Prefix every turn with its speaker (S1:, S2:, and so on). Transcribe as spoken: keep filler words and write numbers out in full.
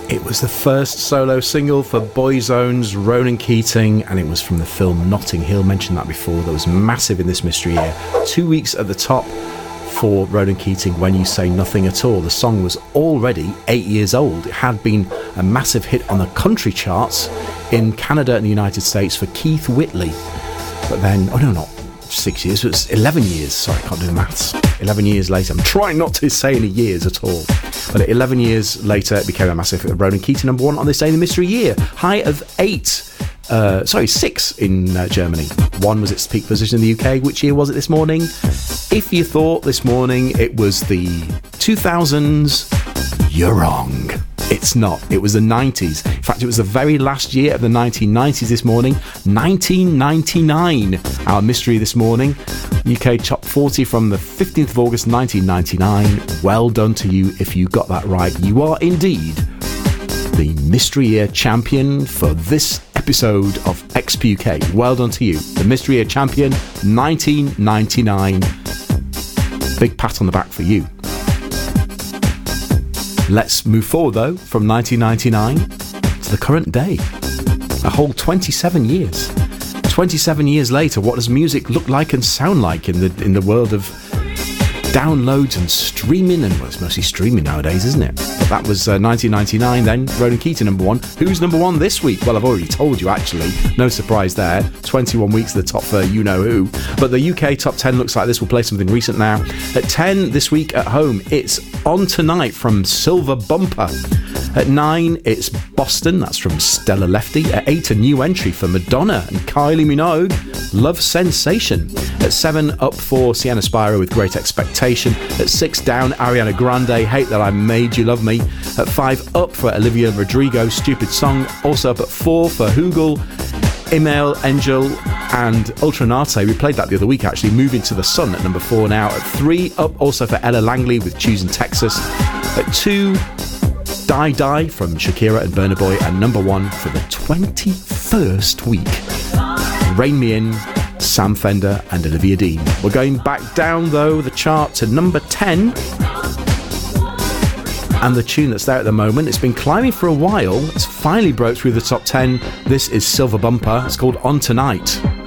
S1: It was the first solo single for Boyzone's Ronan Keating, and it was from the film Notting Hill. Mentioned that before. That was massive in this mystery year. Two weeks at the top for Ronan Keating, When You Say Nothing At All. The song was already eight years old. It had been a massive hit on the country charts in Canada and the United States for Keith Whitley. But then, oh no, not six years, it was eleven years. Sorry, I can't do the maths. eleven years later, I'm trying not to say any years at all. But eleven years later, it became a massive hit. Ronan Keating, number one on this day in the mystery year. High of eight, uh, sorry, six in uh, Germany. One was its peak position in the U K. Which year was it this morning? If you thought this morning it was the two thousands, you're wrong. It's not. It was the nineties. In fact, it was the very last year of the nineteen nineties this morning. nineteen ninety-nine. Our mystery this morning. U K Top forty from the fifteenth of August nineteen ninety-nine. Well done to you if you got that right. You are indeed the Mystery Year champion for this episode of X P U K. Well done to you. The Mystery Year champion, nineteen ninety-nine. Big pat on the back for you. Let's move forward, though, from nineteen ninety-nine to the current day. A whole twenty-seven years. twenty-seven years later, what does music look like and sound like in the in the world of downloads and streaming? And well, it's mostly streaming nowadays, isn't it? But that was uh, nineteen ninety-nine then. Ronan Keating, number one. Who's number one this week? Well, I've already told you, actually. No surprise there. twenty-one weeks of the top for you know who. But the U K top ten looks like this. We'll play something recent now. At ten this week at home, it's On Tonight from Silver Bumper. At nine, it's Boston. That's from Stella Lefty. At eight, a new entry for Madonna and Kylie Minogue, Love Sensation. At seven, up for Sienna Spiro with Great Expectation. At six, down, Ariana Grande, Hate That I Made You Love Me. At five, up for Olivia Rodrigo, Stupid Song. Also up at four for Hoogle, Email, Angel and Ultranate. We played that the other week, actually. Moving to the Sun at number four now. At three, up also for Ella Langley with Choosing Texas. At two, Die Die from Shakira and Burna Boy. And number one for the twenty-first week, Rein Me In, Sam Fender and Olivia Dean. We're going back down, though, the chart to number ten. And the tune that's there at the moment, it's been climbing for a while. It's finally broke through the top ten. This is Silver Bumper. It's called On Tonight.